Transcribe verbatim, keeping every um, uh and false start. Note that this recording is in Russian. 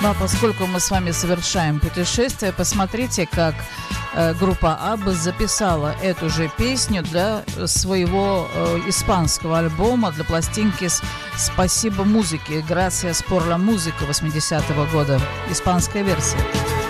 Да, поскольку мы с вами совершаем путешествие, посмотрите, как э, группа Абба записала эту же песню для своего э, испанского альбома, для пластинки «Спасибо музыке», «Gracias por la música» восьмидесятого года, испанская версия.